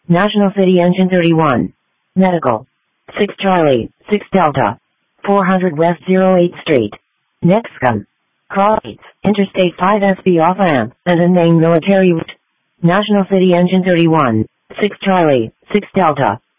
National City Engine 31. Medical. 6 Charlie, 6 Delta. 400 West 08th Street. Nexcom. Crossgates, Interstate 5 SB off-ramp, and unnamed military route. National City Engine 31. 6 Charlie, 6 Delta.